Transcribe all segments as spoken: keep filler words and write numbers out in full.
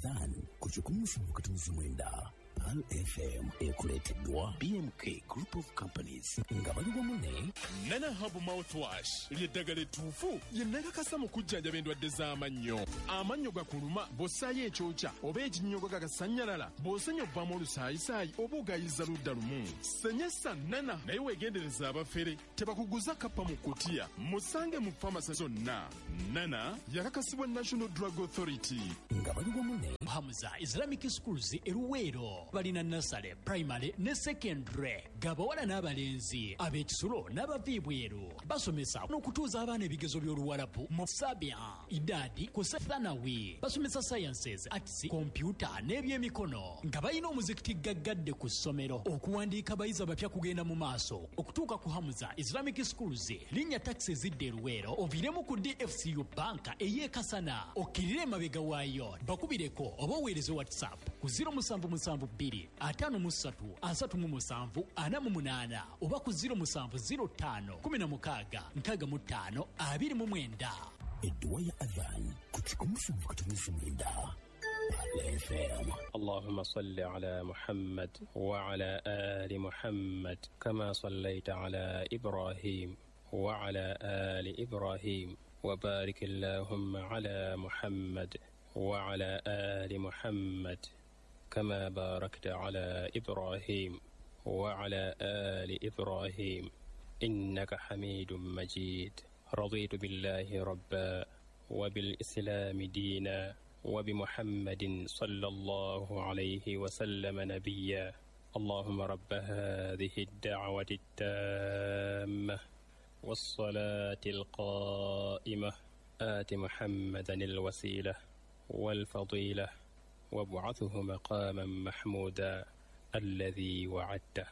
Adhan kuchukumusa mkatumizi mwenda Al F M ekuleteddwa B M K Group of Companies ngabaliwa mune Nana Hub Mouthwash ly'eddagala ettuufu yennakakasa mu kujjanjaba endwadde z'amannyo. Amannyo gakuluma bw'ossaayo ekyokya oba ekinnyogo gagasannyalala bw'osenya ovaamu olusaayisaayi oba ogayiza ludda lumu. Senyesa Nana naye weegendereza abafere tebakuguza kappa mu kutiya musange mu famasi zonna. Nana yakakasibwa National Drug Authority. ngabaliwa mune Hamza Islamic Schools eruweero balina nasale primary ne secondary gabawala n'abalenzi ab'ekisulo n'abaviibweru basomesa n'okutuuza abaana ebigezo by'oluwalabu mu sabia idadi ku sethanawi basomesa sciences arts computer n'ebyemikono nga balina omuzikiti gaggadde ku ssomero okuwandiika abayizi abapya kugenda mu maaso okutuuka ku Hamza Islamic Schools linnya taxi zidde eruweero oviremu ku D F C U banka ey'ekasana okkirire emabega waayo bakubireko oba oweereze WhatsApp ku zero seven seven two atano musatu asatu mu musanvu ana mu munana oba ku zero seven zero five kumi na mukaaga nkaaga mu ttaano abiri mu mwenda. edduwa ya Adhan kuchukumusa mkatumizi mwenda Al F M. اللهم صل على محمد وعلى آل محمد كما صليت على إبراهيم وعلى آل إبراهيم وبارك اللهم على محمد وعلى آل محمد كما باركت على إبراهيم وعلى آل إبراهيم إنك حميد مجيد. رضيت بالله ربا وبالإسلام دينا وبمحمد صلى الله عليه وسلم نبيا. اللهم رب هذه الدعوة التامة والصلاة القائمة آت محمدا الوسيلة والفضيلة وابعثه مقاما محمودا الذي وعدته.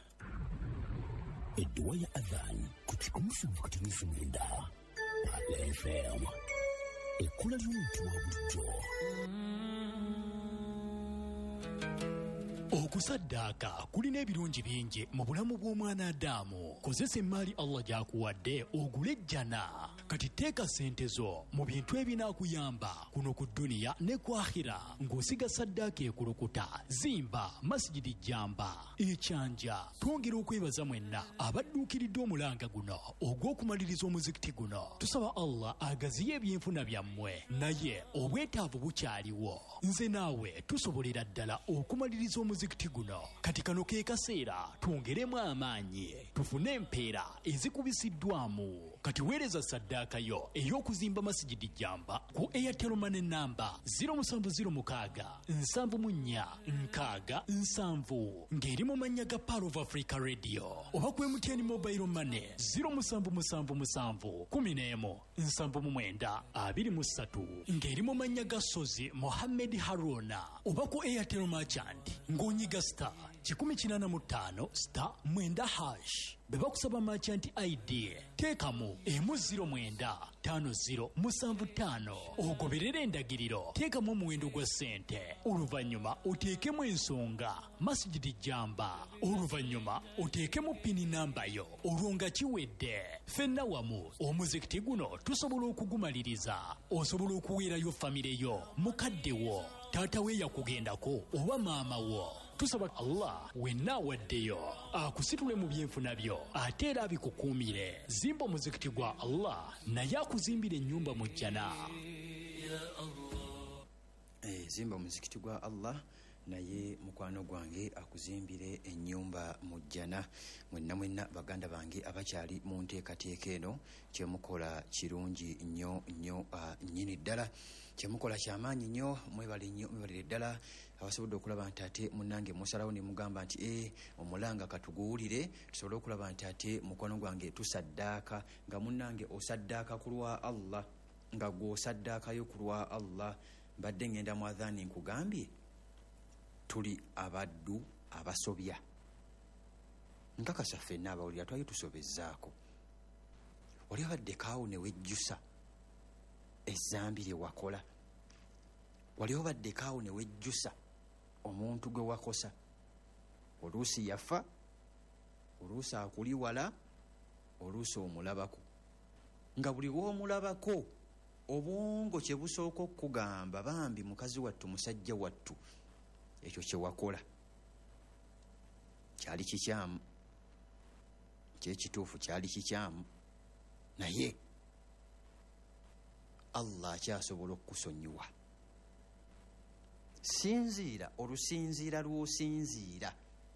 edduwa ya Adhan kuchukumusa mkatumizi mwenda Al F M. Ekula ly'omuntu wa bulijjo. Okusaddaaka kulina ebirungi bingi mu bulamu bw'omwana Adamu. Kozesa emmaali Allah gy'akuwadde ogule ejjana. Kati teeka ssente zo mu bintu ebinaakuyamba kuno ku dduniya ne ku akhira ng'osiga saddaaka ekulukuta. Zimba masjidi Jamba ekyanja. Twongera okwebaza mwenna abadduukiridde omulanga guno ogw'okumaliriza omuzikiti guno. Tusaba Allah agaziye ebyenfuna byammwe naye obwetaavu bukyaliwo. Nze naawe tusobolera ddala okumaliriza omuzikiti guno. Kati kano ke kaseera twongeremu amaanyi tufune empeera ezikubisiddwamu. Kati weereza saddaaka yo ey'okuzimba masjidi Jamba ku Airtel Money namba zero seven zero six seven nine nkaaga nsanvu ng'eri mu mannya ga Power of Africa Radio oba ku M T N Mobile Money zero seven seven seven one zero one seven nine abiri mu ssatu ng'eri mu mannya ga Sozi Mohammed Haruna oba ku Airtel Merchant ng'onyiga star kikumi kinaana mu ttaano star mwenda hash beba kusaba merchant I D teekamu emu zero mwenda tano zero musanvu ttaano ogoberera endagiriro teekamu omuwendo gwa ssente oluvannyuma oteekemu ensonga masjidi Jamba oluvannyuma oteekemu pini namba yo olwo nga kiwedde ffenna wamu omuzikiti guno tusobola okugumaliriza osobola okuweerayo famire yo mukadde wo taata we yakugendako oba maama wo. Tusaba Allah wenna waddeyo akusitule mu byenfuna byo ate era abikukuumire. Zimba omuzikiti gwa Allah naye akuzimbire ennyumba mu jjana. Eh, zimba omuzikiti gwa Allah naye mukwano gwange akuzimbire ennyumba mu jjana. Mwenna mwenna baganda bange abakyali mu nteekateeka eno kyemukola kirungi nnyo nnyo uh, nnyini ddala. Kyemukola kyamaanyi nnyo mwebale nnyo mwebale ddala. Abasobodde okulaba nti ate munnange musalawo ne mugamba nti eh omulanga katuguwulire tusobole okulaba nti ate mukwano gwange tusaddaaka nga munnange osaddaaka ku lwa Allah nga gw'osaddaakayo ku lwa Allah. Mbadde ngenda mu adhaani nkugambye tuli abaddu abasobya. Nkakasa ffenna abawulira twali tusobezzaako. Oli abadde kaawo ne wejjusa ezzambi lye wakola. Wali obadde kaawo ne wejjusa omuntu gwe wakosa. Oluusi yafa, oluusi akuli wala, oluusi omulabako. Nga buli w'omulabako obwongo kye busooka okugamba bambi mukazi wattu musajja wattu ekyo kye wakola kyali kikyamu, kyekituufu kyali kikyamu, naye Allah akyasobola okukusonyiwa. Sinziira olusinziira lw'osinziira,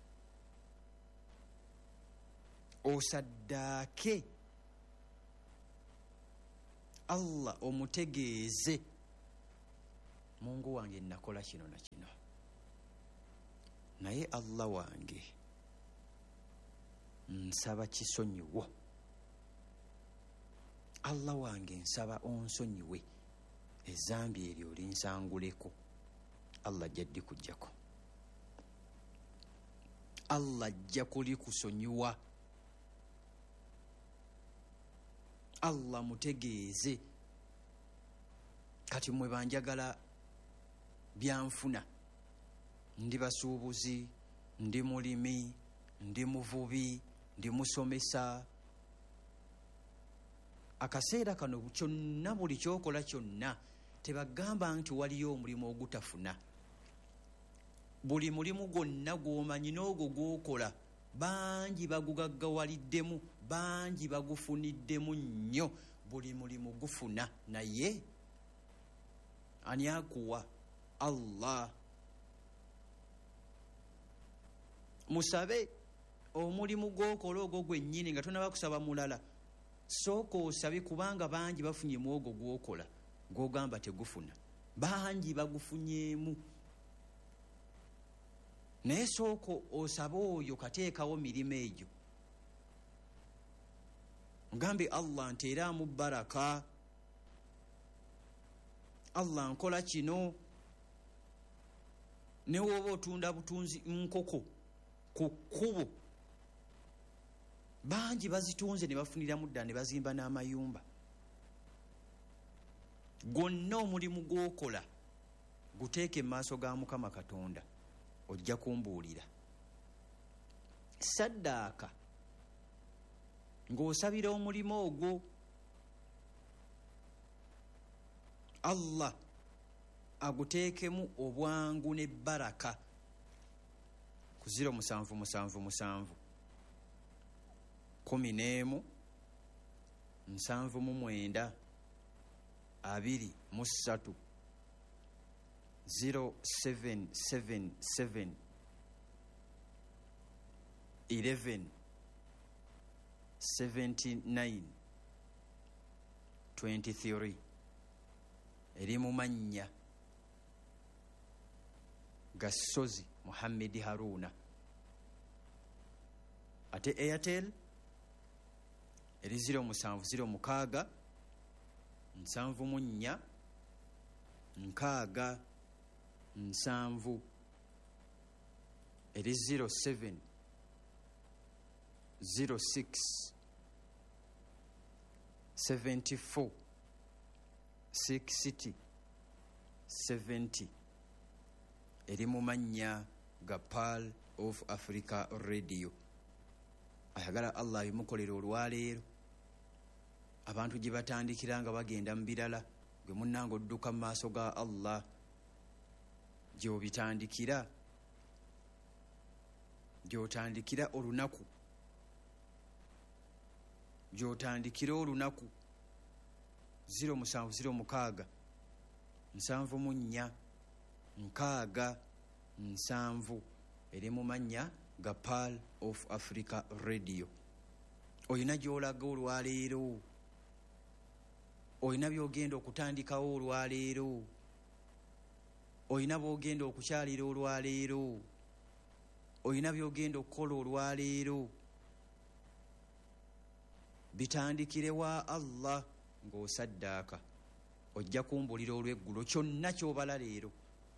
osaddaake Allah omutegeeze, Mungu wange nakola kino na kino, naye Allah wange nsaba kisonyiwo, Allah wange nsaba onsonyiwe ezambi eryo linsanguleko. Allah ajja ddikujjako, Allah ajja kulikusonyiwa. Allah mutegeeze. Kati mwe banjagala byanfuna, ndi basuubuzi, ndi mulimi, ndi muvubi, ndi musomesa. Akaseera kano kyonna, buli kyokola kyonna tebagamba nti waliyo omulimu ogutafuna. Buli mulimu gwonna gw'omanyi n'ogwo gw'okola bangi bagugaggawaliddemu, bangi bagufuniddemu nnyo. Buli mulimu gufuna, naye ani akuwa? Allah. Musabe omulimu gw'okola ogwo gwennyini nga tonaba kusaba mulala. Sooka osabe, kubanga bangi bafunye mu ogwo gw'okola gw'ogamba tegufuna, bangi bagufunyemu. Naye sooka osabe oyo kateekawo mirimu egyo, ngambe Allah nteeramu baraka, Allah nkola kino. Ne woba otunda butunzi nkoko ku kkubo, bangi bazitunze ne bafuniramu ddala ne bazimba n'amayumba. Gwonna omulimu gw'okola guteeke mu maaso ga Mukama Katonda, ojja kumbuulira. Saddaaka ng'osabira omulimu ogwo, Allah aguteekemu obwangu ne baraka. Ku ziro musanvu musanvu musanvu kumi n'emu nsanvu mu mwenda abiri mu ssatu zero seven seven seven eleven seventy nine twenty three eri mu mannya Gasozi Muhammad Haruna. Ate Airtel eri zero musanvu zero mukaaga nsanvu mu nnya nkaaga nsanvu eri zero seven zero six seventy four sixty seventy eri mu mannya ga Pearl of Africa Radio. Ayagala Allah bimukolera olwaleero, abantu gye batandikira nga bagenda mu birala, gwe munnanga odduka mu maaso ga Allah gy'obitandikira, gy'otandikira olunaku, gy'otandikira olunaku ziro musanvu ziro mukaaga nsanvu mu nnya nkaaga nsanvu eri mu mannya ga Pearl of Africa Radio. Oyina gy'olaga olwaleero, oyina by'ogenda okutandikawo olwaleero, oyina bw'ogenda okukyalira olwaleero, oyina by'ogenda okukola olwaleero. Bitandikire wa Allah ng'osaddaaka, ojja kumbulira olw'eggulo kyonna ky'obala leero.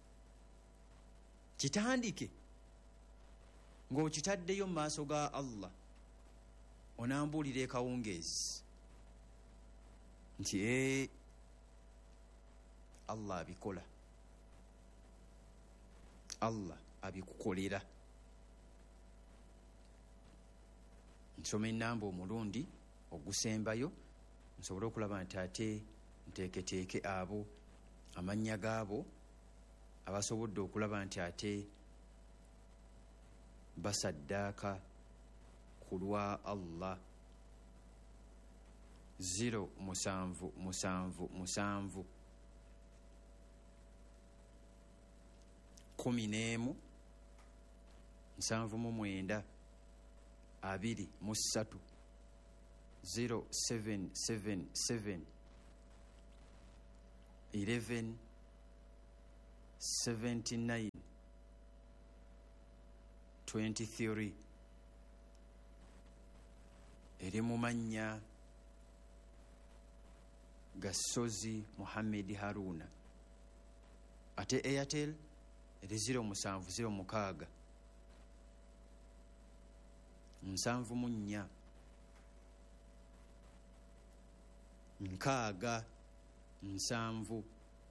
Kitandike ng'okitaddeyo mu maaso ga Allah, onambuulira ekawungeezi nti ee Allah abikola, Allah abikukolera. Nsoma ennamba omulundi ogusembayo nsobole okulaba nti ate nteeketeeke abo amannya gaabo abasobodde okulaba nti ate basaddaaka ku lwa Allah. zero musanvu musanvu musanvu kumi n'emu nsanvu mu mwenda abiri mu ssatu zero seven seven seven eleven seventy nine twenty three eri mu mannya Gasozi Muhammad Haruna. Ate Airtel eri zero musanvu zero mukaaga nsanvu mu nnya nkaaga nsanvu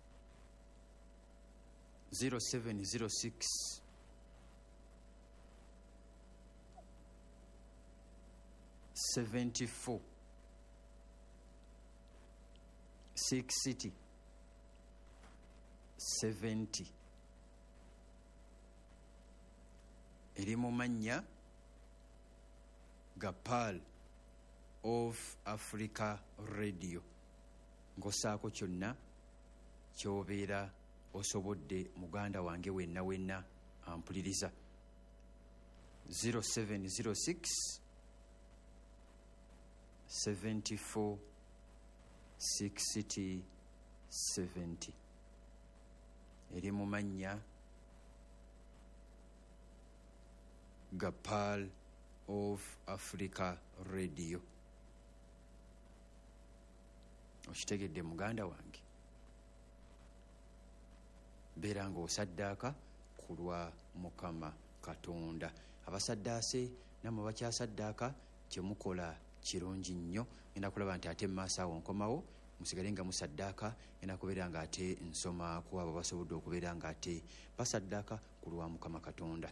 zero seven zero six seventy four six city seventy eri mu mannya Gapal of Africa Radio. Ngosaako kyonna kyobeera osobodde muganda wange wenna wenna ampuliriza. zero seven zero six seventy four sixty seventy eri mu mannya Gapal of Africa Radio. Okitegedde muganda wange, beera ng'osaddaaka ku lwa Mukama Katonda. Abasaddaase namwe bakyasaddaaka kyemukola kirungi nnyo. Ngenda kulaba nti ate maaso awo nkomawo musigale nga musaddaaka, ngenda kubeera nga ate nsoma ku abo basobodde okubeera nga ate basaddaaka ku lwa Mukama Katonda.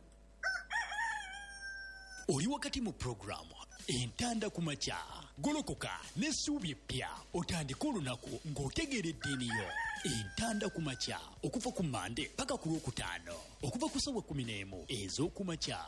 Oli wakati mu programu entanda ku makya, golokoka n'essuubi eppya, otandika olunaku ng'otegeeredde eniyo. Entanda ku makya okuva ku Mande paka ku Lwokutaano, okuva ku ssaawa kumi n'emu ez'oku makya.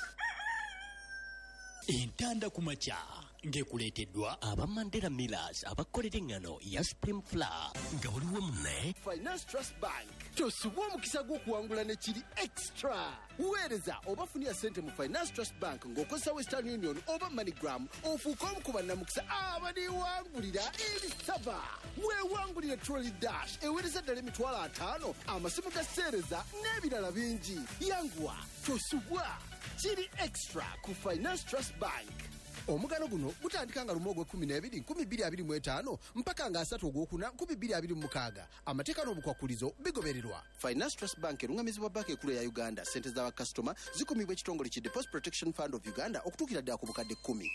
Entanda ku makya ng'ekuleeteddwa aba Mandela Millers abakolera engano ya Supreme Flour. Nga waliwo munne Finance Trust Bank tosubwa omukisa gw'okuwangula ne kiri extra. Weereza oba funira ssente mu Finance Trust Bank ng'okozesa Western Union oba MoneyGram, ofuuka omu ku bannamukisa abaniwangulira ebisava. Weewangulire Trolley Dash eweereza ddala emitwalo ataano, amasimu ga sseereza n'ebirala bingi. Yanguwa, tosubwa, kiri extra ku Finance Trust Bank. Omugano guno gutandika nga lumu ogw'ekkumi n'ebiri nkumi bbiri abiri mu etaano mpaka nga asatu ogwokuna nkumi bbiri abiri mu mukaaga. Amateeka n'obukwakulizo bigobererwa. Finance Trust Bank erungamizibwa banka ekkulu ya Uganda. Ssente z'abakasitoma zikumibwa ekitongole ki Deposit Protection Fund of Uganda okutuukira ddala ku bukadde kkumi.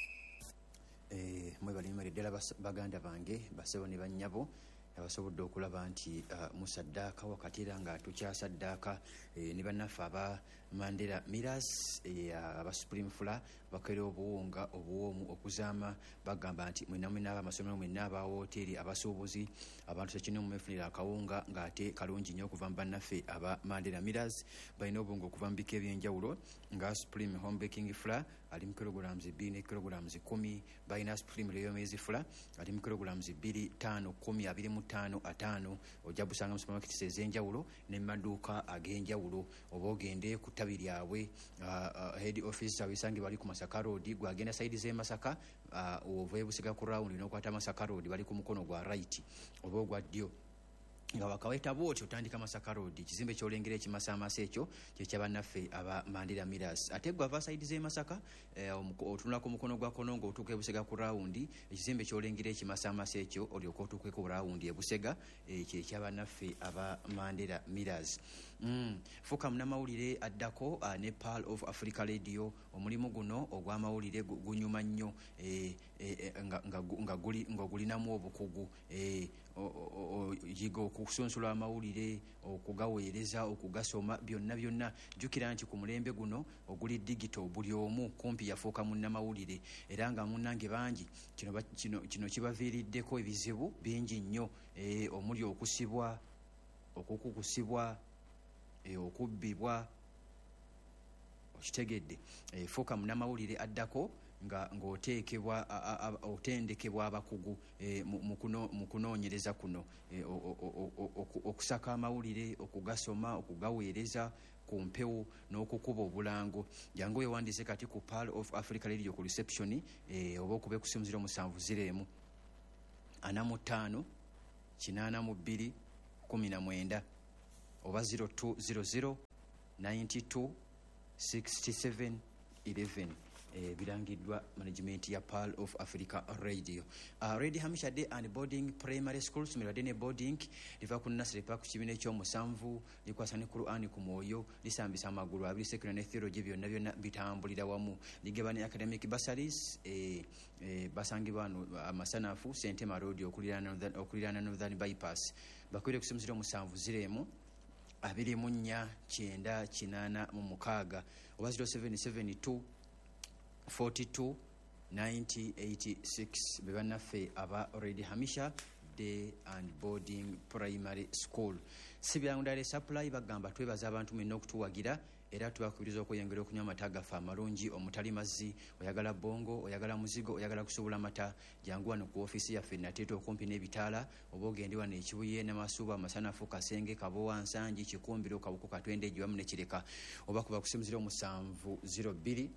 Eh, mwebalimirire ddala baganda bange basebo ne bannyabo abasobodde okulaba nti uh, musaddaaka wakati era nga tukyasaddaaka eh, ne bannaffe aba Mandela Millers eh, aba Supreme Flour bakolera obuwunga obuwoomu okuzaama bagamba nti mwena mwena abamasomero mwena aba wooteri abasuubuzi abantu tekino mwefunira akawunga ng'ate kalungi nnyo okuva mu bannaffe aba Mandela Millers. Balina obuwunga okuva mu bika ebyenjawulo nga Supreme Home Baking Flour ali mu kilograms bbiri ne kilograms kumi, balina Supreme Royal Maize Flour ali mu kilograms bbiri ttaano kumi abiri mu ttaano ataano. Ojja busanga mu supermarkets ez'enjawulo ne mu maduuka ag'enjawulo. Oba ogende ku ttabi lyabwe uh, uh, head office abisange bali ku Masaka Road, gwagenda side z'e Masaka uh, ova ebusega ku round n'okwata Masaka Road bali ku mukono gwa right oba ogwa ddyo. Nga wakaweta bwoti otandika Masaka Road, ekizimbe kyolengera ekimasaamasa ekyo kyekyabannaffe aba Mandela Millers. Ate gwava side z'e Masaka eh, otunula ku mukono gwa kono ng'otuuka ebusega ku rawundi, ekizimbe kyolengera ekimasaamasa ekyo olyoka otuuke ku rawundi ebusega eh, kyekyabannaffe aba Mandela Millers. Mm. Fuka munnamawulire addako uh, ne Pearl of Africa Radio. Omulimu guno ogw'amawulire gunyuma nnyo eh, e, nga, nga, nga, guli, nga gulinamu obukugu e, yiga okusunsula amawulire okugaweereza okugasoma byonna byonna jjukira nti ku mulembe guno oguli digito buli omu kumpi yafuuka munnamawulire era nga munnange bangi kino, kino, kino kibaviiriddeko ebizibu bingi nnyo e, omuli okusibwa okukukusibwa e, okubbibwa okitegedde e, fuuka munnamawulire addako nga ng'oteekebwa otendekebwa abakugu e, mu kunoonyereza kuno e, okusaka amawulire okugasoma okugaweereza ku mpewo n'okukuba obulango jangu wewandiise kati ku Pearl of Africa Radio ku reception e, oba okube ku ssimu ziro musanvu ziro emu ana mu ttaano kinaana mu bbiri kumi na mwenda oba zero two zero zero ninety two sixty-seven eleven eh, birangiddwa management ya Pearl of Africa Radio. Uh, Red Hamisha Day and Boarding Primary School sumiradde ne boarding liva ku nursery park kibiina ekyomusanvu likwasa ne Qur'an ku mwoyo lisambisa amagulu abiri secular ne theology byonna byonna bitambulira wamu ligeba ne academic bursaries eh, eh, basangibwa wano amasanafu Sentema Road okuliraana Northern Bypass bakwire kusomesera omusanvu ziremu abiri mu nnya kyenda kinaana mu mukaaga oba zero seven seven two forty-two ninety eighty-six bebannaffe aba Red Hamisha Day and Boarding Primary School. Sibyangu supply bagamba twebaza abantu mwenna okutuwagira era tubakubiriza okweyongera okunywa amata gaffe amalungi omutali mazzi oyagala bongo oyagala muzigo oyagala kusobola mata jangu wano ku ofisi yaffe nateeta okumpi n'ebitaala oba ogende wano ekibuye n'amasuuba amasanafu kasenge kabowa nsangi kikumbiro kabuko katwende egiwamu ne kireka oba kuba kusimuzira omusanvu zero bbiri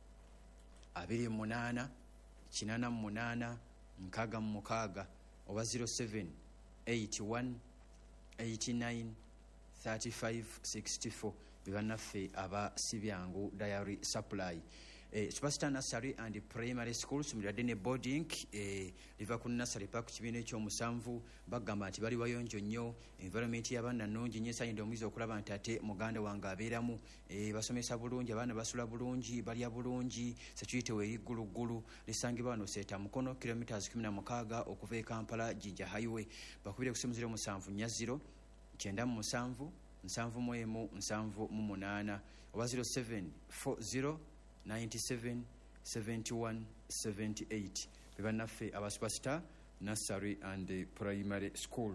abiri munaana kinaana mu munaana nkaaga mu mukaaga oba zero seven eight one eight nine thirty-five sixty-four bibannaffe aba Sibyangu Diary Supply. Eh, Superstar Nursery and Primary School sumiradde ne boarding eh, liva ku nursery park kibiina ekyomusanvu bagamba nti bali wayonjo nnyo environment y'abaana nnungi nnyo esanyidde omuyizi okulaba nti ate muganda wange abeeramu eh, basomesa bulungi abaana basula bulungi balya bulungi security weeri gguluggulu lisangibwa wano Seeta Mukono kilometers kumi na mukaaga okuva e Kampala Jinja Highway bakubire kusimuzira omusanvu nnya ziro kyenda mu musanvu nsanvu mu emu nsanvu mu munaana oba zero seven four zero ninety-seven seventy-one seventy-eight bebannaffe aba Superstar Nursery and Primary School.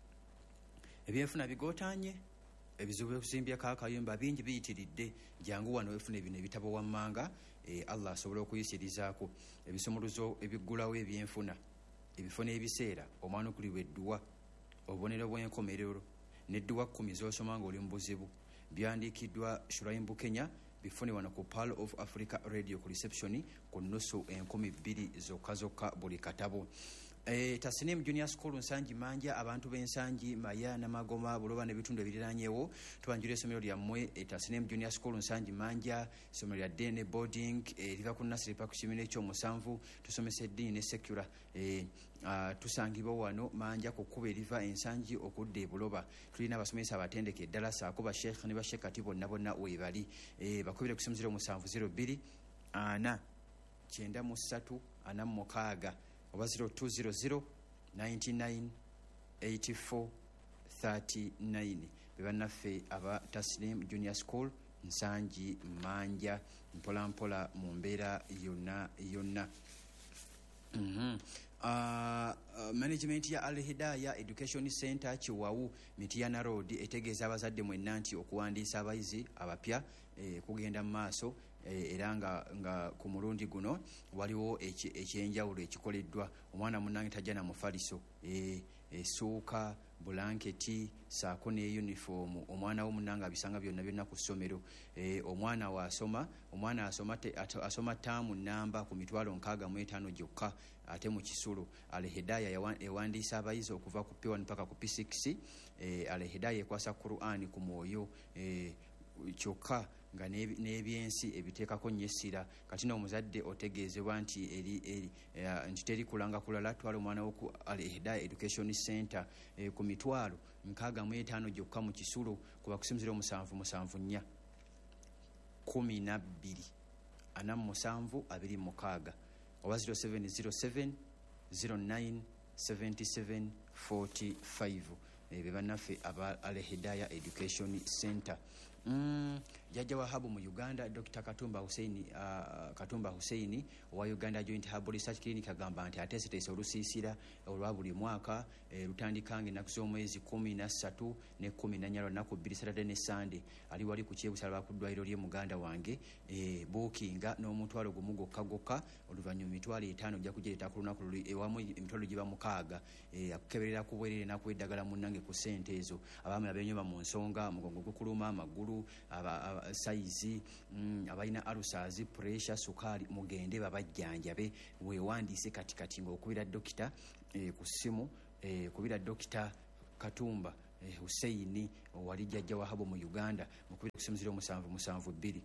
Ebyenfuna bigootanye ebizibu by'okuzimbya kaakayumba bingi biyitiridde jangu wano wefuna ebino ebitabo wammanga e, Allah asobole okuyisirizaako ebisumuluzo ebiggulawo ebyenfuna ebifo n'ebiseera omwana okulibwa edduwa obubonero bw'enkomerero n'edduwa kkumi z'osoma ng'oli mu buzibu byandiikiddwa Shuraimbu Kenya bifune wano ku Pearl of Africa Radio ku reception ku nnusu enkumi bbiri zokka zokka buli katabo. E, Tasnim Junior School nsangi manja abantu b'ensangi maya na magoma buloba n'ebitundu ebiriranyeewo tubanjira essomero lyammwe e, Tasnim Junior School nsangi manja essomero lya Dene Boarding e, liva ku nursery park kibiina ekyomusanvu tusomesa eddiini ne secular e, uh, tusangibwa wano manja ku kkuba eriva ensangi okudda e Buloba tulina abasomesa abatendeke eddala saako ba Sheikh ne ba Shekati bonna bonna weebali e, bakubire kusomesera omusanvu zero bbiri ana kyenda mu ssatu ana mu mukaaga oba zero two zero zero ninety-nine eighty-four thirty-nine bebannaffe aba Tasnim Junior School nsangi manja mpola mpola mu mbeera yonna yonna. Mm-hmm. Uh, uh, management ya Al Hidayah Education Center Chiwawu Mitiana Road etegeeza abazadde mwenna nti okuwandiisa abayizi abapya eh, kugenda mu maaso eh, era nga, nga ku mulundi guno waliwo ekyenjawulo ekikoleddwa omwana munnange tajja na mufaliso eh, essuuka bulanketi saako ne uniform omwana wo munnange abisanga byonna byonna ku ssomero eh, omwana waasoma omwana asoma te, asoma taamu namba ku mitwalo nkaaga mu etaano gyokka ate mu Kisulu. Al Hidayah ewandiisa abayizi okuva ku P one mpaka ku P six eh, Al Hidayah ekwasa Qur'an ku mwoyo eh, kyokka nga n'ebyensi ebiteekako nnyo essira kati n'omuzadde otegeezebwa nti eri, eri uh, nti teri kulanga kulala twala omwana wo ku Al Hidayah Education Center eh, ku mitwalo nkaaga mu etaano gyokka mu Kisulu kuba kusimuzira omusanvu musanvu nnya kumi na bbiri ana mu musanvu abiri mu mukaaga oba zero seven zero seven zero nine seven seven four five be bannaffe aba Al Hidayah Education Center. Mm, Jajja Wahabu mu Uganda Doctor Katumba Hussein uh, Katumba Hussein wa Uganda Joint Herbal Research Clinic agamba nti ateeseteese olusiisira olwa buli mwaka e, lutandikange ennaku z'omwezi kumi na ssatu ne kumi na nnya lunaku bbiri Saturday ne Sunday ali wali ku kyebusala ku ddwaliro ly'e Muganda wange e, bookinga n'omutwalo gumu gokka gokka oluvannyuma emitwalo etaano ojja kugireeta ku lunaku luli ewamu emitwalo giba mukaaga e, akukeberera ku bwerere n'akweddagala munnange ku ssente ezo abaami abenyuma mu nsonga mugongo gukuluma amagulu aba saizi mm, abalina alusazi pressure sukali mugende babajjanjabe wewandiise kati kati ng'okubira dokita e, ku ssimu e, kubira dokita Katumba e, Hussein wali Jajja Wahabu mu Uganda mukubira ku ssimu ziro musanvu musanvu bbiri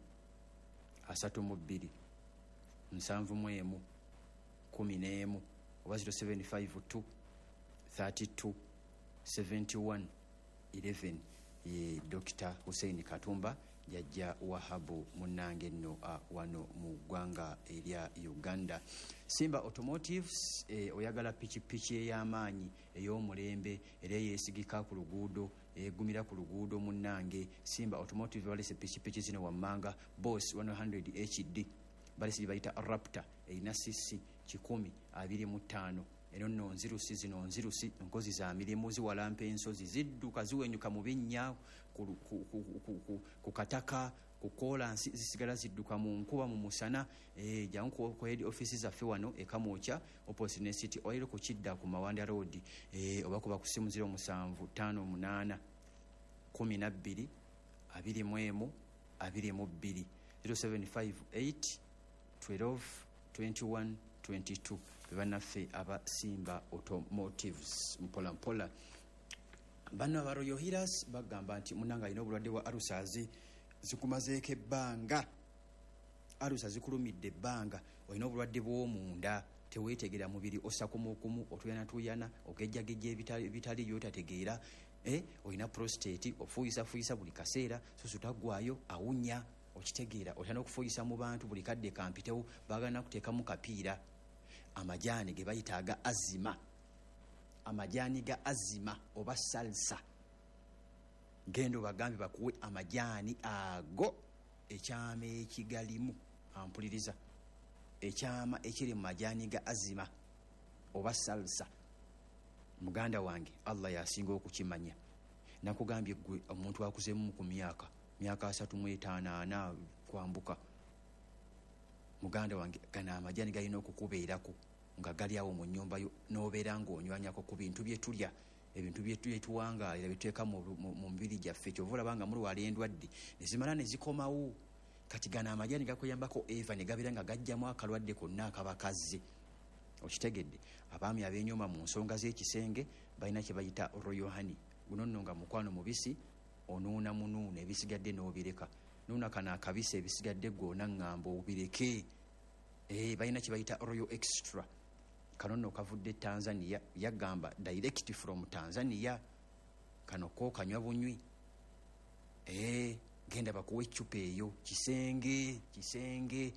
asatu mu bbiri nsanvu mu emu kumi n'emu oba zero seven five two three two seven one eleven ye Dokita Hussein Katumba Jajja Wahabu munnange nno uh, wano mu ggwanga erya Uganda. Simba Automotives eh, oyagala pikipiki ey'amaanyi ey'omulembe era yeesigika ku luguudo egumira ku luguudo munnange Simba Automotive balese pikipiki zino wammanga Boss one hundred H D balese bayita Raptor erina cc kikumi abiri mu ttaano eno nno nzirusi zino nzirusi nkozi za mirimu ziwalampa ensozi zidduka ziwenyuka mu binnya ku, ku, ku, ku, ku, ku kataka ku kolansi zisigala zidduka mu nkuba mu musana e, jangu ku, ku head office zaffe wano e Kamwokya opposite ne City Oil ku Kidda ku Mawanda Road e, oba kuba ku simu ziro musanvu ttaano munaana kumi na bbiri abiri mu emu abiri mu bbiri zero seven five eight twelve twenty-one twenty-two bannaffe aba Simba Automotives mpola mpola. Bano aba Royal Healers bagamba nti munanga alina obulwadde bwa alusazi zikumazeeko ebbanga alusa zikulumidde ebbanga olina obulwadde bw'omunda teweetegera mubiri osakumukumu otuyanatuyana ogejjagejja ebitali byotategeera eh, olina prostate ofuuyisafuyisa buli kaseera susutaggwayo awunya okitegeera otya n'okufuuyisa mu bantu buli kadde kampitewo baagala kuteekamu kapiira. Amajaani ge bayitaaga azima amajaani ga azima oba salsa gendo bagambi bakuwe amajaani ago ekyama ekigalimu ampuliriza ekyama ekiri mu majaani ga azima oba salsa muganda wange Allah yasinga okukimanya nakugambye gwe omuntu akuzemu ku myaka myaka asatu mu etaano ana kwambuka muganda wange gana amajaani galina okukubeerako nga gali awo mu nnyumba yo n'obeera ng'onywanyako ku bintu bye tulya ebintu bye tuwangaalira bituteeka mu mubiri gyaffe kyova olaba nga mulwala endwadde ne zimala ne zikomawo kati gana amajaani gakuyambako eva ne gabeera nga gajjamu akalwadde konna akabakaze okitegedde. Abaami ab'enyuma mu nsonga z'ekisenge balina kye bayita royal honey guno nno nga mukwano mubisi onuuna munuuna ebisigadde n'obireka nuuna kana akabisi ebisigadde gwona ŋŋamba obireke eh, balina kye bayita royal extra kano nno kavudde Tanzania yagamba direct from Tanzania kano ko kanywa bunywi eh, genda bakuwe eccupa eyo kisenge kisenge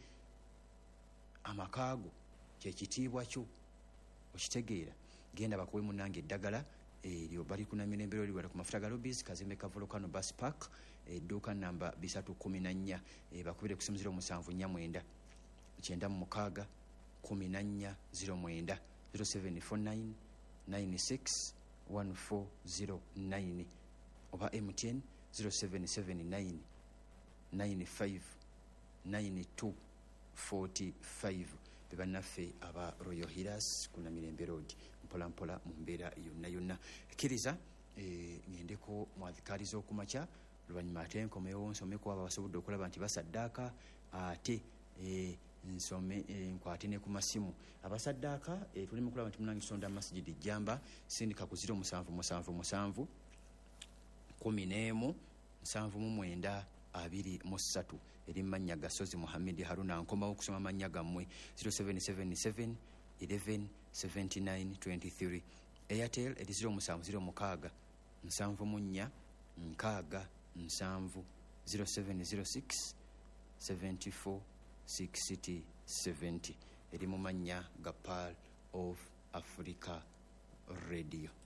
amakaago kyekitiibwa kyo okitegeera genda bakuwe munange eddagala eryo bali kunamira embeera oli wala ku mafuta ga Lobbies Kazimbe ka Volcano Bus Park edduuka namba bisatu kumi na nnya e, bakubire ku simu ziro musanvu nnya mwenda kyenda mu mukaaga kumi na nnya ziro mwenda zero seven four nine nine six one four zero nine oba M T N zero seven seven nine nine five nine two four five bebannaffe aba Royal Healers kunamira embeera odi mpola mpola mu mbeera yonna yonna kkiriza e, ngendeko mwazikaliza okumakya luvannyuma ate nkomewo nsomeko abo basobodde okulaba nti basaddaaka ate e, nsome e, nkwate ne ku masimu abasaddaaka e, tuli mu kulaba nti munange Sonda Masjidi Jamba sindika ku ziro musanvu musanvu musanvu kumi n'emu nsanvu mu mwenda abiri mu ssatu eri mannya Gasozi Muhammad Haruna nkomawo okusoma amannya gammwe zero seven seven seven eleven seventy-nine twenty-three Airtel eri ziro musanvu ziro mukaaga nsanvu mu nnya nkaaga nsanvu zero seven zero six seventy-four sixty seventy eri mu mannya ga Pearl of Africa Radio.